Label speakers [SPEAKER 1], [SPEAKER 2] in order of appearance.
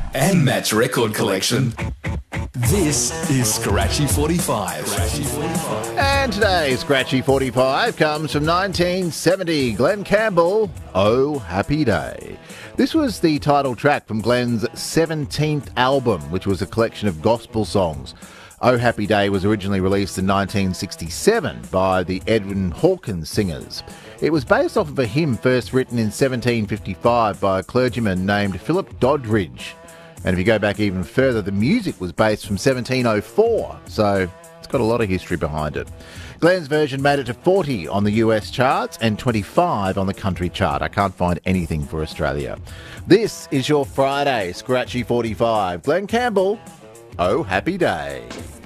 [SPEAKER 1] and Matt's record collection. This is Scratchy 45.
[SPEAKER 2] And today's Scratchy 45 comes from 1970. Glenn Campbell, Oh Happy Day. This was the title track from Glenn's 17th album, which was a collection of gospel songs. Oh Happy Day was originally released in 1967 by the Edwin Hawkins Singers. It was based off of a hymn first written in 1755 by a clergyman named Philip Doddridge. And if you go back even further, the music was based from 1704, so it's got a lot of history behind it. Glenn's version made it to 40 on the US charts and 25 on the country chart. I can't find anything for Australia. This is your Friday Scratchy 45. Glenn Campbell, Oh Happy Day.